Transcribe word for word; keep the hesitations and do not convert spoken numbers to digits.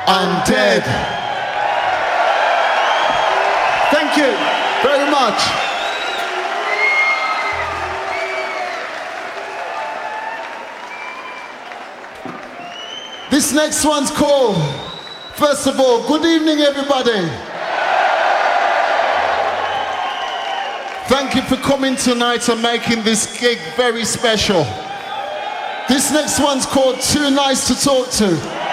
Undead. Thank you very much. This next one's called, first of all, good evening everybody. Thank you for coming tonight and making this gig very special. This next one's called Too Nice to Talk To.